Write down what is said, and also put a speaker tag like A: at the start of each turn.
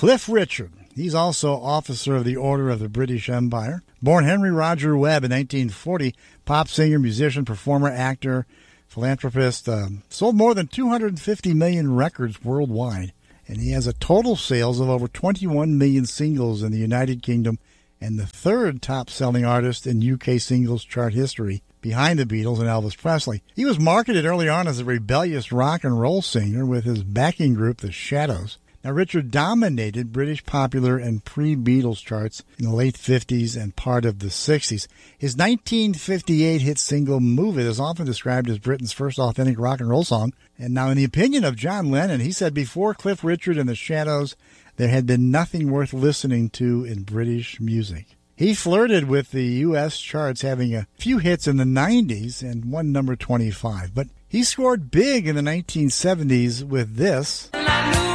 A: Cliff Richard. He's also officer of the Order of the British Empire. Born Henry Roger Webb in 1940, pop singer, musician, performer, actor, philanthropist, sold more than 250 million records worldwide. And he has a total sales of over 21 million singles in the United Kingdom and the third top-selling artist in UK singles chart history, behind the Beatles and Elvis Presley. He was marketed early on as a rebellious rock and roll singer with his backing group, The Shadows. Now, Richard dominated British popular and pre-Beatles charts in the late 50s and part of the 60s. His 1958 hit single, Move It, is often described as Britain's first authentic rock and roll song. And now, in the opinion of John Lennon, he said before Cliff Richard and the Shadows, there had been nothing worth listening to in British music. He flirted with the U.S. charts, having a few hits in the 90s and one number 25. But he scored big in the 1970s with this.